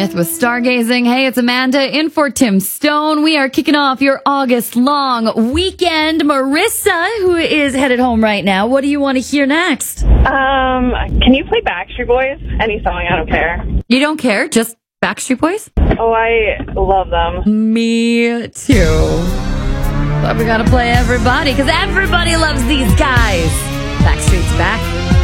With Stargazing. Hey, it's Amanda in for Tim Stone. We are kicking off your August-long weekend. Marissa, who is headed home right now, what do you want to hear next? Can you play Backstreet Boys? Any song, I don't care. You don't care? Just Backstreet Boys? Oh, I love them. Me too. But we gotta play everybody, because everybody loves these guys. Backstreet's back.